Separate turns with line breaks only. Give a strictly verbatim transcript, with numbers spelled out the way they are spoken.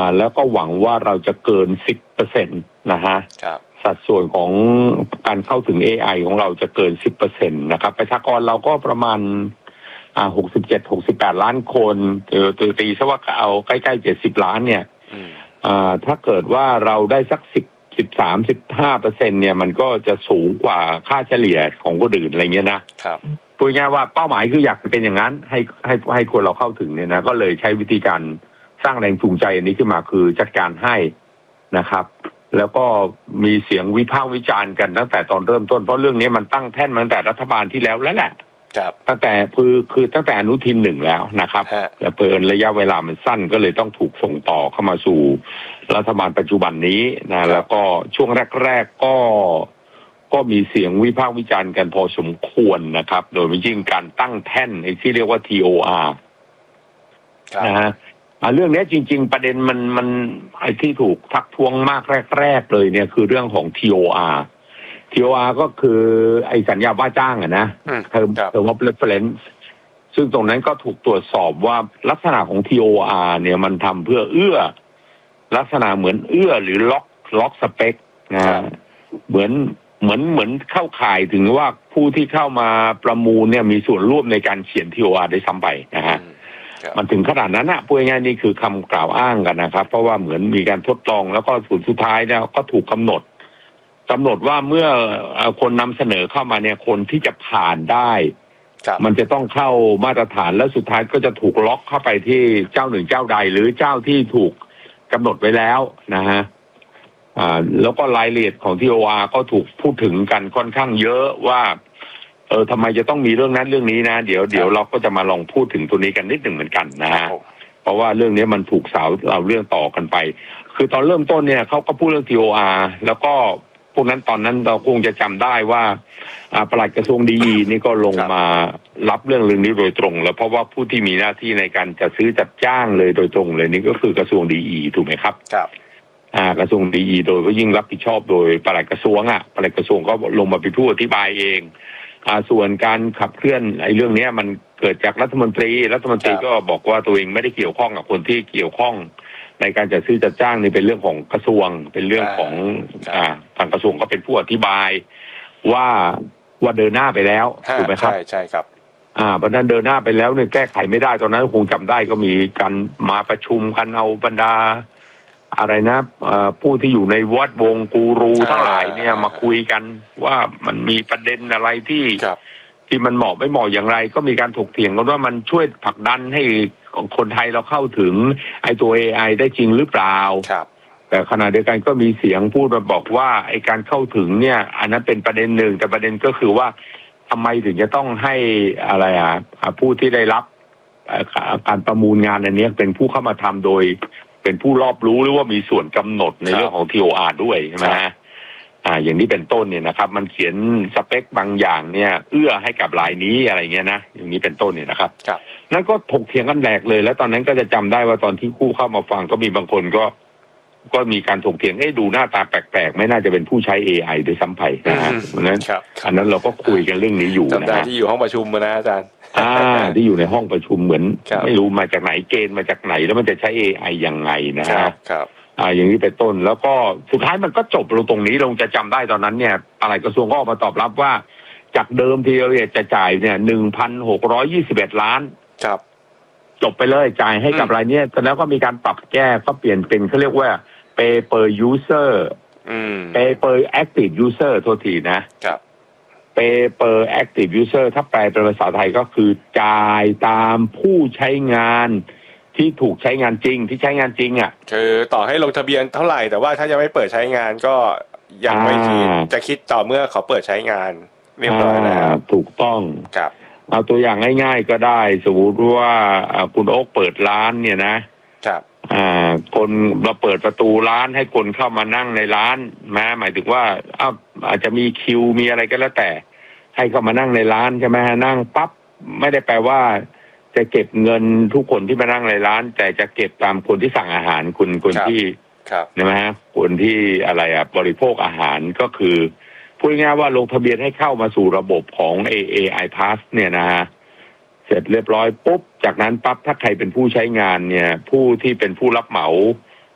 แล้วก็หวังว่าเราจะเกิน สิบเปอร์เซ็นต์ นะฮะสัดส่วนของการเข้าถึง เอ ไอ ของเราจะเกิน สิบเปอร์เซ็นต์ นะครับประชากรเราก็ประมาณอ่าหกสิบเจ็ด หกสิบแปดล้านคนเออตีซะว่าเอาใกล้ๆเจ็ดสิบล้านเนี่ยอ่าถ้าเกิดว่าเราได้สักสิบ สิบสาม สิบห้าเปอร์เซ็นต์เนี่ยมันก็จะสูงกว่าค่าเฉลี่ยของคนอื่นอะไรเงี้ยนะครับพูดง่ายว่าเป้าหมายคืออยากเป็นอย่างนั้นให้ให้ให้คนเราเข้าถึงเนี่ยนะก็เลยใช้วิธีการสร้างแรงจูงใจอันนี้ขึ้นมาคือจัดการให้นะครับแล้วก็มีเสียงวิพากษ์วิจารณ์กันตั้งแต่ตอนเริ่มต้นเพราะเรื่องนี้มันตั้งแท่นมาตั้งแต่รัฐบาลที่แล้วแล้วแหละตั้งแต่คือคือตั้งแต่อนุทินหนึ่งแล้วนะครับแต่เพิ่นระยะเวลามันสั้นก็เลยต้องถูกส่งต่อเข้ามาสู่รัฐบาลปัจจุบันนี้นะแล้วก็ช่วงแรกๆก็ก็มีเสียงวิพากษ์วิจารณ์กันพอสมควรนะครับโดยเฉพาะยิ่งการตั้งแท่นไอ้ที่เรียกว่า ที โอ อาร์ นะฮะเรื่องนี้จริงๆประเด็นมันมันไอ้ที่ถูกทักท้วงมากแรกๆเลยเนี่ยคือเรื่องของ ที โอ อาร์ ที โอ อาร์ ก็คือไอ้สัญญาว่าจ้างอะนะ Term of Reference ซึ่งตรงนั้นก็ถูกตรวจสอบว่าลักษณะของ ที โอ อาร์ เนี่ยมันทำเพื่อเอื้อลักษณะเหมือนเอื้อหรือล็อกล็อกสเปคนะเหมือนเหมือนเหมือนเข้าข่ายถึงว่าผู้ที่เข้ามาประมูลเนี่ยมีส่วนร่วมในการเขียน ที โอ อาร์ ได้ซ้ำไปนะฮะมันถึงขนาดนั้นนะพูดง่ายๆนี่คือคำกล่าวอ้างกันนะครับเพราะว่าเหมือนมีการทดลองแล้วก็ผลสุดท้ายเนี่ยก็ถูกกำหนดกำหนดว่าเมื่อคนนำเสนอเข้ามาเนี่ยคนที่จะผ่านได้มันจะต้องเข้ามาตรฐานแล้วสุดท้ายก็จะถูกล็อกเข้าไปที่เจ้าหนึ่งเจ้าใดหรือเจ้าที่ถูกกำหนดไว้แล้วนะฮะอ่าแล้วก็รายละเอียดของ ที โอ อาร์ ก็ถูกพูดถึงกันค่อนข้างเยอะว่าเออทำไมจะต้องมีเรื่องนั้นเรื่องนี้นะเดี๋ยวเดี๋ยวเราก็จะมาลองพูดถึงตัวนี้กันนิดหนึ่งเหมือนกันนะฮะเพราะว่าเรื่องนี้มันถูกสาวเราเรื่องต่อกันไปคือตอนเริ่มต้นเนี่ยเขาก็พูดเรื่อง ที โอ อาร์ แล้วก็พวกนั้นตอนนั้นเราคงจะจำได้ว่าปลัดกระทรวงดีนี่ก็ลงมารับเรื่องเรื่องนี้โดยตรงแล้วเพราะว่าผู้ที่มีหน้าที่ในการจัดซื้อจัดจ้างเลยโดยตรงเลยนี่ก็คือกระทรวงดีถูกไหมครับครับอ่ากระทรวงดีโดยก็ยิ่งรับผิดชอบโดยปลัดกระทรวงอ่ะปลัดกระทรวงก็ลงมาเป็นผู้อธิบายเองอ่าส่วนการขับเคลื่อนไอ้เรื่องนี้มันเกิดจากรัฐมนตรีรัฐมนตรีก็บอกว่าตัวเองไม่ได้เกี่ยวข้องกับคนที่เกี่ยวข้องในการจัดซื้อจัดจ้างนี่เป็นเรื่องของกระทรวงเป็นเรื่องของอ่าทางกระทรวงก็เป็นผู้อธิบายว่าว่าเดินหน้าไปแล้วถูกไหมครับใช่ใช่ครับอ่าเพราะนั้นเดินหน้าไปแล้วเนี่ยแก้ไขไม่ได้ตอนนั้นคงจำได้ก็มีการมาประชุมกันเอาบรรดาอะไรนะผู้ที่อยู่ในวัดวงกูรูทั้งหลายเนี่ยมาคุยกันว่ามันมีประเด็นอะไรที่ที่มันเหมาะไม่เหมาะอย่างไรก็มีการถกเถียงกันว่ามันช่วยผลักดันให้คนไทยเราเข้าถึงไอ้ตัว เอ ไอ ได้จริงหรือเปล่าแต่ขณะเดียวกันก็มีเสียงพูดมาบอกว่าไอ้การเข้าถึงเนี่ยอันนั้นเป็นประเด็นหนึ่งแต่ประเด็นก็คือว่าทำไมถึงจะต้องให้อะไรอ่ะผู้ที่ได้รับการประมูลงานอันนี้เป็นผู้เข้ามาทำโดยเป็นผู้รอบรู้หรือว่ามีส่วนกำหนดในเรื่องของ ที โอ อาร์ ด้วยใช่ไหมฮะอ่าอย่างนี้เป็นต้นเนี่ยนะครับมันเขียนสเปคบางอย่างเนี่ยเอื้อให้กับรายนี้อะไรเงี้ยนะอย่างนี้เป็นต้นเนี่ยนะครับนั่นก็ถกเถียงกันแหลกเลยแล้วตอนนั้นก็จะจำได้ว่าตอนที่คู่เข้ามาฟังก็มีบางคนก็ก็มีการถกเถียงให้ดูหน้าตาแปลกๆไม่น่าจะเป็นผู้ใช้ เอ ไอ โดยซ้ำไปนะฮะเพราะนั้นอันนั้นเราก็คุยกันเรื่องนี้อยู่นะจำได้ที่อยู่ห้องประชุมนะอาจารย์อ่าที่อยู่ในห้องประชุมเหมือนไม่รู้มาจากไหนเกณฑ์มาจากไหนแล้วมันจะใช้ เอ ไอ ยังไงนะครับครับอ่าอย่างนี้เป็นต้นแล้วก็สุดท้ายมันก็จบลงตรงนี้ลงจะจำได้ตอนนั้นเนี่ยอะไรกระทรวงก็ออกมาตอบรับว่าจากเดิมที่เราจะจ่ายเนี่ย หนึ่งพันหกร้อยยี่สิบเอ็ด ล้านครับจบไปเลยจ่ายให้กับรายนี้แล้วก็มีการปรับแก้ก็เปลี่ยนเป็นเขาเรียกว่า pay per user อืม pay per active user โทษทีนะครับ pay per active user ถ้าแปลเป็นภาษาไทยก็คือจ่ายตามผู้ใช้งานที่ถูกใช้งานจริงที่ใช้งานจริงอ่ะคือต่อให้ลงทะเบียนเท่าไหร่แต่ว่าถ้ายังไม่เปิดใช้งานก็ยังไม่คิดจะคิดต่อเมื่อเขาเปิดใช้งานเรียบร้อยแล้วถูกต้องครับเอาตัวอย่างง่ายๆก็ได้สมมติว่าคุณโอ๊คเปิดร้านเนี่ยนะครับอ่าคนเราเปิดประตูร้านให้คนเข้ามานั่งในร้านนะหมายถึงว่าอ้าวอาจจะมีคิวมีอะไรก็แล้วแต่ให้เข้ามานั่งในร้านใช่ไหมฮะนั่งปั๊บไม่ได้แปลว่าจะเก็บเงินทุกคนที่มานั่งในร้านแต่จะเก็บตามคนที่สั่งอาหารคุณคนที่ใช่ไหมฮะคนที่อะไรอ่ะบริโภคอาหารก็คือพูดง่ายๆว่าลงทะเบียนให้เข้ามาสู่ระบบของ เอ ไอ Pass เนี่ยนะฮะเสร็จเรียบร้อยปุ๊บจากนั้นปั๊บถ้าใครเป็นผู้ใช้งานเนี่ยผู้ที่เป็นผู้รับเหมา